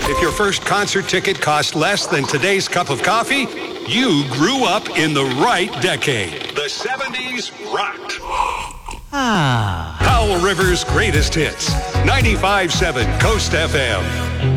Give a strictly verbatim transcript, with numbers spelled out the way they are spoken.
If your first concert ticket cost less than today's cup of coffee, you grew up in the right decade. The seventies rocked. Ah. Powell River's greatest hits. ninety-five point seven Coast F M.